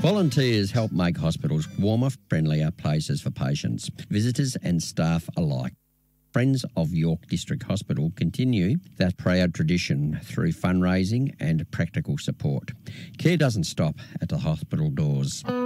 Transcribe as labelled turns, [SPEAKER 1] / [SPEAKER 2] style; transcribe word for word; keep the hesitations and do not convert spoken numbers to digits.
[SPEAKER 1] Volunteers help make hospitals warmer, friendlier places for patients, visitors and staff alike. Friends of York District Hospital continue that proud tradition through fundraising and practical support. Care doesn't stop at the hospital doors.